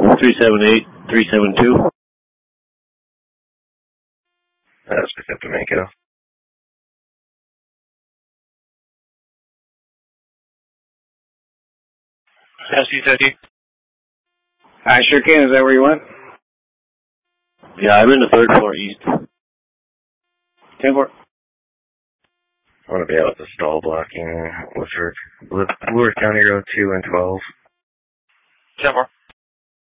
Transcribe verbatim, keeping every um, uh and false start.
three seven eight, three seven two. That's pick up to Mako. S P thirty. I sure can. Is that where you went? Yeah, I'm in the third floor east. ten four. I want to be out with the stall blocking with her. With Lure County Road two and twelve. ten four.